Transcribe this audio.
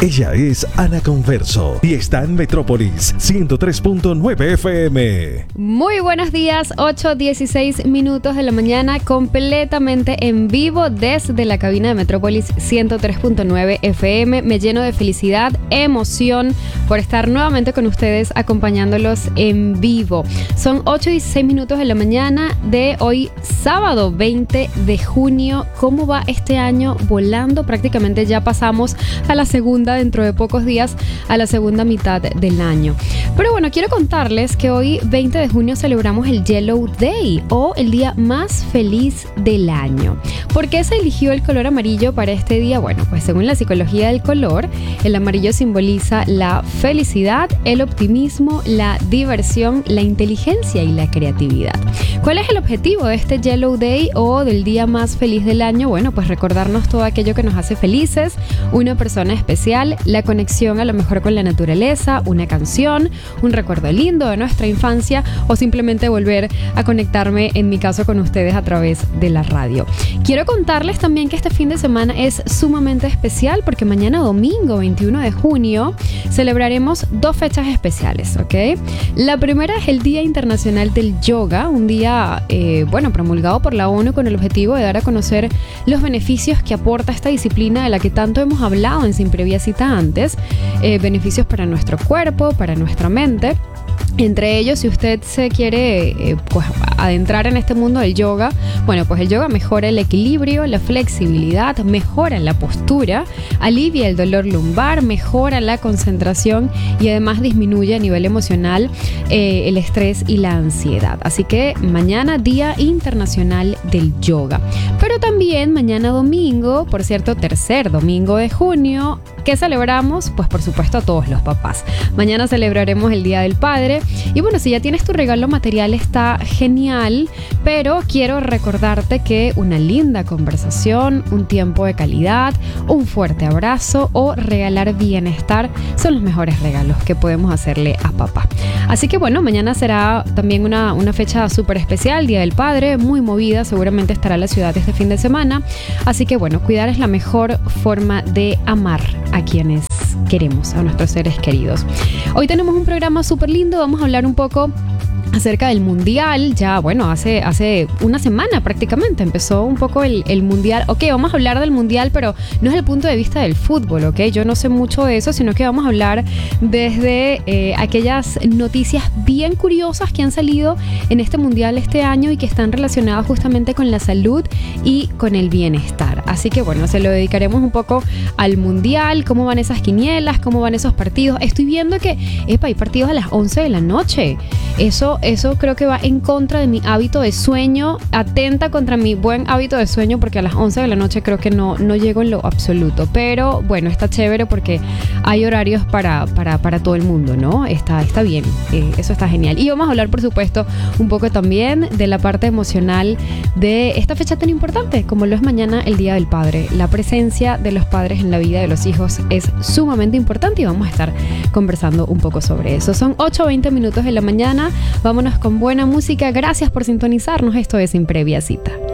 Ella es Ana Converso y está en Metrópolis 103.9 FM. Muy buenos días, 8:16 minutos de la mañana, completamente en vivo desde la cabina de Metrópolis 103.9 FM. Me lleno de felicidad, emoción por estar nuevamente con ustedes acompañándolos en vivo. Son 8:16 minutos de la mañana de hoy, sábado 20 de junio. ¿Cómo va este año volando? Prácticamente ya pasamos a la segunda, dentro de pocos días, a la segunda mitad del año. Pero bueno, quiero contarles que hoy, 20 de junio, celebramos el Yellow Day, o el día más feliz del año. ¿Por qué se eligió el color amarillo para este día? Bueno, pues según la psicología del color, el amarillo simboliza la felicidad, el optimismo, la diversión, la inteligencia y la creatividad. ¿Cuál es el objetivo de este Yellow Day o del día más feliz del año? Bueno, pues recordarnos todo aquello que nos hace felices, una persona especial, la conexión a lo mejor con la naturaleza, una canción, un recuerdo lindo de nuestra infancia o simplemente volver a conectarme, en mi caso, con ustedes a través de la radio. Quiero contarles también que este fin de semana es sumamente especial porque mañana domingo 21 de junio celebraremos dos fechas especiales, ¿ok? La primera es el Día Internacional del Yoga, un día, promulgado por la ONU con el objetivo de dar a conocer los beneficios que aporta esta disciplina de la que tanto hemos hablado en Sin Previa Cita antes, beneficios para nuestro cuerpo, para nuestra mente. Entre ellos, si usted se quiere adentrar en este mundo del yoga, bueno, pues el yoga mejora el equilibrio, la flexibilidad, mejora la postura, alivia el dolor lumbar, mejora la concentración y además disminuye a nivel emocional el estrés y la ansiedad. Así que mañana, Día Internacional del Yoga. Pero también mañana domingo, por cierto, tercer domingo de junio, ¿qué celebramos? Pues por supuesto a todos los papás. Mañana celebraremos el Día del Padre. Y bueno, si ya tienes tu regalo material está genial, pero quiero recordarte que una linda conversación, un tiempo de calidad, un fuerte abrazo o regalar bienestar son los mejores regalos que podemos hacerle a papá. Así que bueno, mañana será también una fecha súper especial, Día del Padre, muy movida, seguramente estará la ciudad este fin de semana. Así que bueno, cuidar es la mejor forma de amar a quienes queremos, a nuestros seres queridos. Hoy tenemos un programa súper lindo, vamos a hablar un poco acerca del Mundial. Ya, bueno, hace una semana prácticamente empezó un poco el Mundial. Ok, vamos a hablar del Mundial, pero no es el punto de vista del fútbol, ok. Yo no sé mucho de eso, sino que vamos a hablar desde aquellas noticias bien curiosas que han salido en este Mundial este año y que están relacionadas justamente con la salud y con el bienestar. Así que bueno, se lo dedicaremos un poco al Mundial, cómo van esas quinielas, cómo van esos partidos. Estoy viendo que, hay partidos a las 11 de la noche. Eso creo que va en contra de mi hábito de sueño, atenta contra mi buen hábito de sueño, porque a las 11 de la noche creo que no llego en lo absoluto. Pero bueno, está chévere porque hay horarios para todo el mundo, ¿no? Está bien, eso está genial. Y vamos a hablar, por supuesto, un poco también de la parte emocional de esta fecha tan importante como lo es mañana, el Día del Padre. La presencia de los padres en la vida de los hijos es sumamente importante y vamos a estar conversando un poco sobre eso. Son 8:20 minutos de la mañana. Vámonos con buena música. Gracias por sintonizarnos. Esto es Sin Previa Cita.